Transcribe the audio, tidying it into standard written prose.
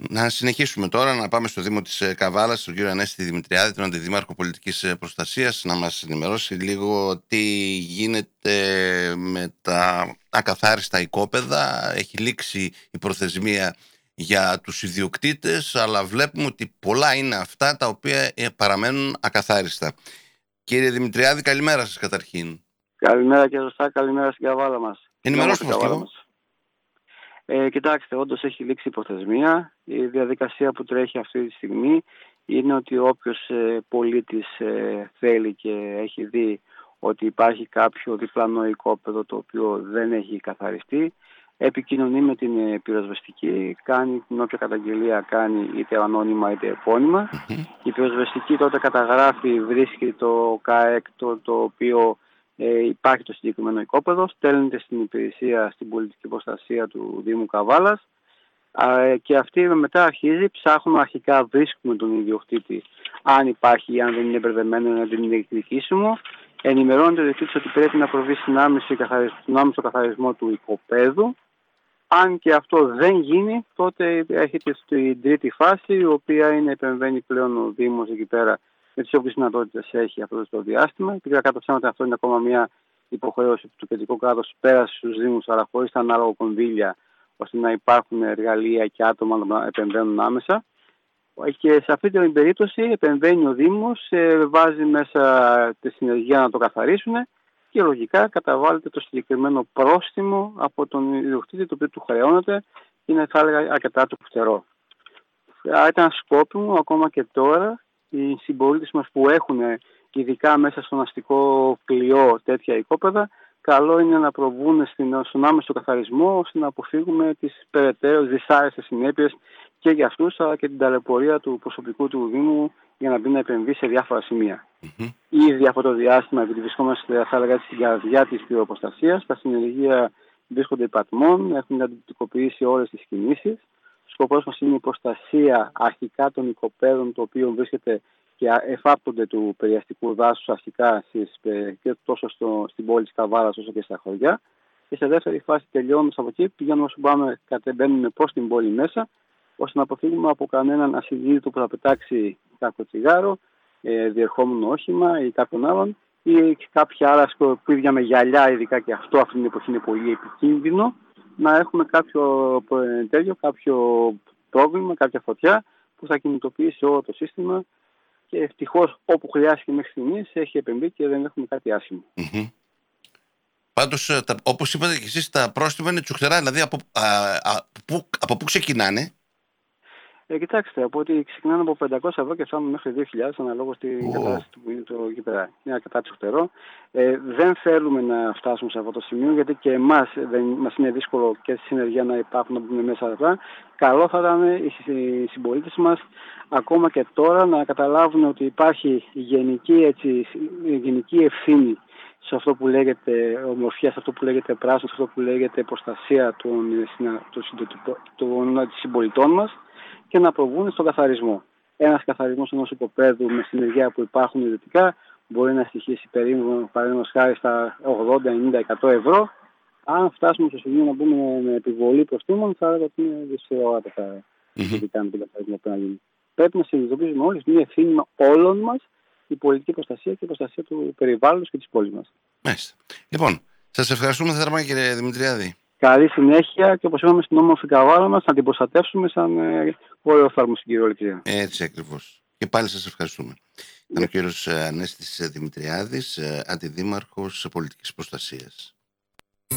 να συνεχίσουμε τώρα, να πάμε στο Δήμο της Καβάλας, τον κύριο Ανέστη Δημητριάδη, τον Αντιδήμαρχο Πολιτικής Προστασίας, να μας ενημερώσει λίγο τι γίνεται με τα ακαθάριστα οικόπεδα. Έχει λήξει η προθεσμία για τους ιδιοκτήτες, αλλά βλέπουμε ότι πολλά είναι αυτά τα οποία παραμένουν ακαθάριστα. Κύριε Δημητριάδη, καλημέρα σας καταρχήν. Καλημέρα και σωστά, καλημέρα στην Καβάλα μας. Ενημερώστε μας λίγο. Κοιτάξτε, όντως έχει λήξει η προθεσμία. Η διαδικασία που τρέχει αυτή τη στιγμή είναι ότι όποιος πολίτης θέλει και έχει δει ότι υπάρχει κάποιο διπλανό οικόπεδο το οποίο δεν έχει καθαριστεί, επικοινωνεί με την πυροσβεστική, κάνει την όποια καταγγελία κάνει, είτε ανώνυμα είτε επώνυμα. Η πυροσβεστική τότε καταγράφει, βρίσκει το ΚΑΕΚ το οποίο υπάρχει το συγκεκριμένο οικόπεδο, στέλνεται στην υπηρεσία, στην πολιτική προστασία του Δήμου Καβάλας και αυτή μετά αρχίζει, ψάχνουμε αρχικά, βρίσκουμε τον ιδιοκτήτη αν υπάρχει ή αν δεν είναι μπερδεμένο να την διεκδικήσουμε. Ενημερώνεται ο ιδιοκτήτης ότι πρέπει να προβεί στην άμεσο καθαρισμό του οικοπαίδου. Αν και αυτό δεν γίνει, τότε έρχεται στην τρίτη φάση, η οποία είναι επεμβαίνει πλέον ο Δήμος εκεί πέρα με τις όποιες δυνατότητες έχει αυτό το διάστημα. Επειδή κατά ψέματα αυτό είναι ακόμα μια υποχρέωση του κεντρικού κράτους πέρασε στους Δήμους, αλλά χωρίς τα ανάλογα κονδύλια, ώστε να υπάρχουν εργαλεία και άτομα να επεμβαίνουν άμεσα. Και σε αυτή την περίπτωση επεμβαίνει ο Δήμος, βάζει μέσα τη συνεργεία να το καθαρίσουν και λογικά καταβάλλεται το συγκεκριμένο πρόστιμο από τον ιδιοκτήτη, το οποίο του χρεώνεται, είναι θα έλεγα αρκετά του φτερό. Ήταν σκόπιμο ακόμα και τώρα οι συμπολίτες μας που έχουν ειδικά μέσα στον αστικό κλειό τέτοια οικόπεδα, καλό είναι να προβούν στον άμεσο καθαρισμό ώστε να αποφύγουμε τις περαιτέρω δυσάρεστες συνέπειες και για αυτούς αλλά και την ταλαιπωρία του προσωπικού του Δήμου για να μπει να επεμβεί σε διάφορα σημεία. Ήδη από το διάστημα, επειδή βρισκόμαστε θα έλεγα στην καρδιά της πυροπροστασίας, τα συνεργεία βρίσκονται υπατμών, έχουν identifikοποιήσει όλες τις κινήσεις. Σκοπός μας είναι η προστασία αρχικά των οικοπαίδων, το οποίο βρίσκεται και εφάπτονται του περιαστικού δάσους αρχικά και τόσο στην πόλη της Καβάλας όσο και στα χωριά. Και σε δεύτερη φάση τελειώνοντας από εκεί, πηγαίνουμε όσο πάμε, κατεβαίνουμε προς την πόλη μέσα, ώστε να αποφύγουμε από κανέναν ασυνείδητο που θα πετάξει κάποιο τσιγάρο, διερχόμενο όχημα ή κάποιον άλλον, ή κάποια άλλα σκουπίδια με γυαλιά, ειδικά και αυτό αυτή την εποχή είναι πολύ επικίνδυνο, να έχουμε κάποιο πρόβλημα, κάποια φωτιά που θα κινητοποιήσει όλο το σύστημα και ευτυχώς όπου χρειάστηκε μέχρι στιγμής έχει επεμβεί και δεν έχουμε κάτι άσχημο. Πάντως, όπως είπατε και εσείς, τα πρόστιμα είναι τσουχτερά, δηλαδή από πού ξεκινάνε? Κοιτάξτε, από ότι ξεκινάνε από 500 ευρώ και φτάνουν μέχρι 2.000 αναλόγως στην κατάσταση που είναι το εκεί πέρα. Είναι αρκετά τσουχτερό. Δεν θέλουμε να φτάσουμε σε αυτό το σημείο, γιατί και εμάς μας είναι δύσκολο και στη συνεργεία να υπάρχουν να μπουν μέσα αυτά. Καλό θα ήταν οι συμπολίτες μας ακόμα και τώρα να καταλάβουν ότι υπάρχει γενική ευθύνη σε αυτό που λέγεται ομορφιά, σε αυτό που λέγεται πράσινο, σε αυτό που λέγεται προστασία των συμπολιτών μας και να προβούν στον καθαρισμό. Ένας καθαρισμός ενός οικοπαίδου με συνεργεία που υπάρχουν ιδιωτικά μπορεί να στοιχήσει περίπου, παραδείγματος χάρη, στα 80, 90, 100 ευρώ. Αν φτάσουμε στο σημείο να μπούμε με επιβολή προστίμων, θα έλεγα ότι είναι δυσφαιρότα ειδικά με τον καθαρισμό που να γίνει. Πρέπει να συνειδητοποιήσουμε όλοι μια ευθύνη όλων μας η πολιτική προστασία και η προστασία του περιβάλλοντος και της πόλης μας. Μάλιστα. Λοιπόν, σας ευχαριστούμε θερμά, κύριε Δημητριάδη. Καλή συνέχεια και όπως είπαμε στην όμορφη Καβάλα μας να την προστατεύσουμε σαν όλο φάρμο στην κυριολεξία. Έτσι ακριβώς. Και πάλι σας ευχαριστούμε. Ήταν ο κύριος Ανέστης Δημητριάδης, Αντιδήμαρχος Πολιτικής Προστασίας.